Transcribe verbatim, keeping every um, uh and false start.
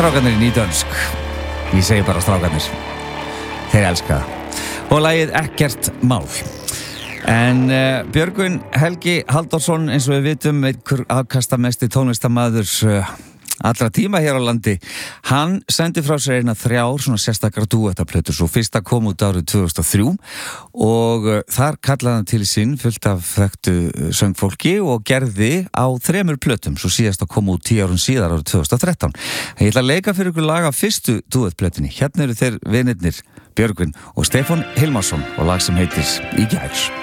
Strákarnir í Nýdönsk. Ég segi bara strákarnir. Þeir elska það. Og lagið Ekkert mál. En uh, Björgvin Helgi Halldórsson, eins og við vitum, einhver afkastamesti tónlistarmaður uh, allra tíma hér á landi, hann sendi frá sér eina þrjár svona sérstakar dúettaplötur. Svo fyrsta kom út árið tvö þúsund og þrjú og uh, þar kallaði hann til sín fullt af þekktu uh, söngfólki og gerði á þremur plötum. Svo síðast að koma út tíu árum síðar árið tvö þúsund og þrettán. Ég ætla að leika fyrir ykkur lag af fyrstu dúettplötunni. Hérna eru þeir vinirnir Björgvin og Stefán Hilmarsson og lag sem heitir Í gær.